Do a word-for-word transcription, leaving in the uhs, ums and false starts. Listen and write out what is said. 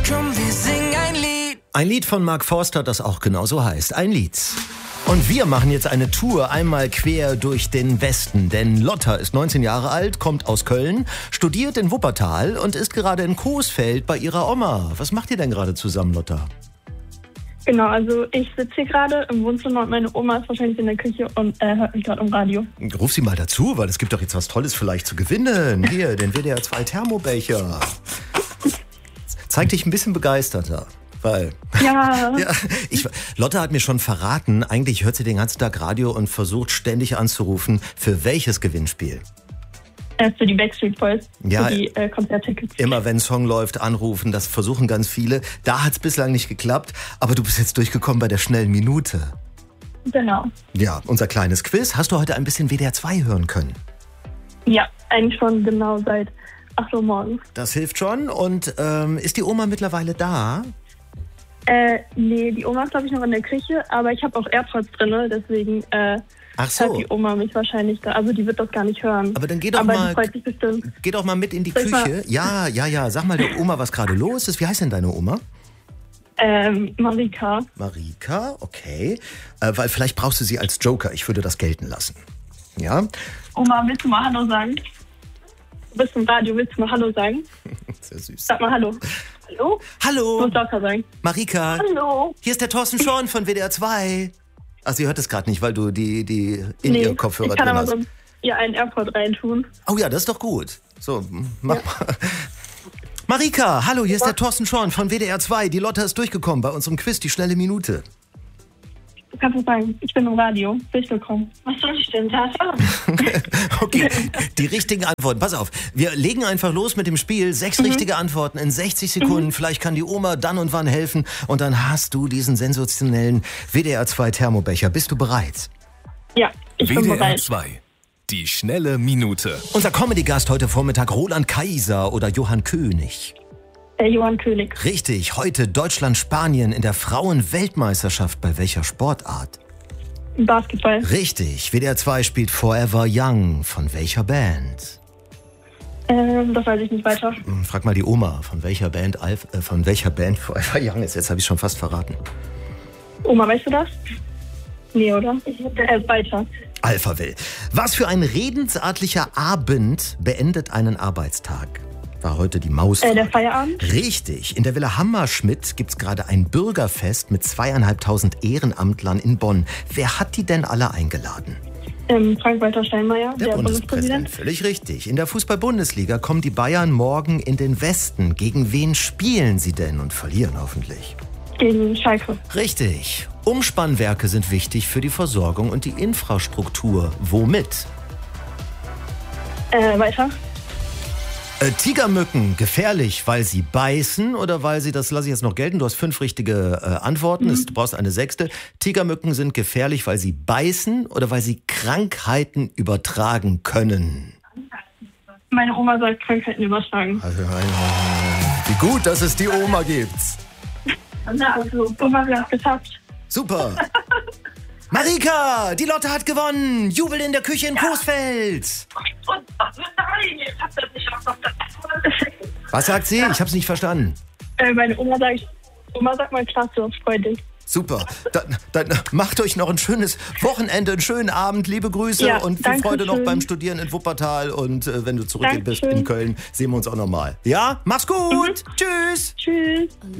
Komm, wir singen ein Lied. Ein Lied von Mark Forster, das auch genauso heißt. Ein Lied. Und wir machen jetzt eine Tour einmal quer durch den Westen. Denn Lotta ist neunzehn Jahre alt, kommt aus Köln, studiert in Wuppertal und ist gerade in Coesfeld bei ihrer Oma. Was macht ihr denn gerade zusammen, Lotta? Genau, also ich sitze hier gerade im Wohnzimmer und meine Oma ist wahrscheinlich in der Küche und äh, hört mich gerade im Radio. Ruf sie mal dazu, weil es gibt doch jetzt was Tolles vielleicht zu gewinnen. Hier, den W D R zwei Thermobecher. Zeig dich ein bisschen begeisterter. Weil, Ja. ja, ich, Lotta hat mir schon verraten, eigentlich hört sie den ganzen Tag Radio und versucht ständig anzurufen. Für welches Gewinnspiel? Äh, für die Backstreet Boys, Ja, für die äh, Konzerttickets. Immer wenn ein Song läuft, anrufen, das versuchen ganz viele. Da hat es bislang nicht geklappt, aber du bist jetzt durchgekommen bei der schnellen Minute. Genau. Ja, unser kleines Quiz. Hast du heute ein bisschen W D R zwei hören können? Ja, eigentlich schon genau seit acht Uhr morgens. Das hilft schon. Und ähm, ist die Oma mittlerweile da? Äh, nee, die Oma ist, glaube ich, noch in der Küche, aber ich habe auch AirPods drin, deswegen äh, Ach so. hört die Oma mich wahrscheinlich da. Also die wird das gar nicht hören. Aber dann geh doch aber mal, die freut sich bestimmt. geh doch mal mit in die Soll ich Küche. Ja, ja, ja. Sag mal der Oma, was gerade los ist. Wie heißt denn deine Oma? Ähm, Marika. Marika, okay. Äh, weil vielleicht brauchst du sie als Joker. Ich würde das gelten lassen. Ja? Oma, willst du mal Hallo sagen? Du bist im Radio, willst du mal Hallo sagen? Sehr süß. Sag mal Hallo. Hallo? Du Hallo, musst lauter sagen. Marika. Hallo. Hier ist der Thorsten Schorn von W D R zwei. Ach, sie hört es gerade nicht, weil du die, die in Nee, ihr Kopfhörer ich kann drin aber hast. so ihr einen AirPod reintun. Oh ja, das ist doch gut. So, mach Ja. mal. Marika, hallo, hier ist der Thorsten Schorn von W D R zwei. Die Lotta ist durchgekommen bei unserem Quiz, die schnelle Minute. Du kannst es sagen, ich bin im Radio. Willkommen. Was soll ich denn da sagen? Okay, die richtigen Antworten. Pass auf, wir legen einfach los mit dem Spiel. Sechs Mhm. richtige Antworten in sechzig Sekunden. Mhm. Vielleicht kann die Oma dann und wann helfen. Und dann hast du diesen sensationellen W D R zwei Thermobecher. Bist du bereit? Ja, ich bin W D R bereit. zwei. Die schnelle Minute. Unser Comedy-Gast heute Vormittag, Roland Kaiser oder Johann König. Der Johann König. Richtig, heute Deutschland-Spanien in der Frauen-Weltmeisterschaft. Bei welcher Sportart? Basketball. Richtig, W D R zwei spielt Forever Young. Von welcher Band? Ähm, das weiß ich nicht weiter. Hm, Frag mal die Oma, von welcher Band, Alf, äh, von welcher Band Forever Young ist. Jetzt habe ich schon fast verraten. Oma, weißt du das? Nee, oder? Ich äh, weiter. Alphaville. Was für ein redensartlicher Abend beendet einen Arbeitstag? War heute die Maus. Äh, der Feierabend? Richtig. In der Villa Hammerschmidt gibt's gerade ein Bürgerfest mit zweieinhalbtausend Ehrenamtlern in Bonn. Wer hat die denn alle eingeladen? Ähm, Frank-Walter Steinmeier, Der, der, Bundespräsident. Bundespräsident. Völlig richtig. In der Fußball-Bundesliga kommen die Bayern morgen in den Westen. Gegen wen spielen sie denn und verlieren hoffentlich? Gegen Schalke. Richtig. Umspannwerke sind wichtig für die Versorgung und die Infrastruktur. Womit? Äh, weiter. Äh, Tigermücken, gefährlich, weil sie beißen oder weil sie, das lasse ich jetzt noch gelten, du hast fünf richtige äh, Antworten, Mhm. es- du brauchst eine sechste. Tigermücken sind gefährlich, weil sie beißen oder weil sie Krankheiten übertragen können. Meine Oma sagt Krankheiten übertragen. Also, wie gut, dass es die Oma gibt. Na, also, Oma, wir haben es geschafft. Super. Marika, die Lotte hat gewonnen. Jubel in der Küche in Coesfeld. Und, nein, ich hab das nicht auf Was sagt sie? Ich hab's nicht verstanden. äh, Meine Oma sagt, Oma sagt mal klasse, freu dich. Super. Dann, dann macht euch noch ein schönes Wochenende, einen schönen Abend. Liebe Grüße Ja, und viel danke Freude noch schön. beim Studieren in Wuppertal. Und äh, wenn du zurück bist Dankeschön. in Köln, sehen wir uns auch nochmal. Ja? Mach's gut. Tschüss. Tschüss.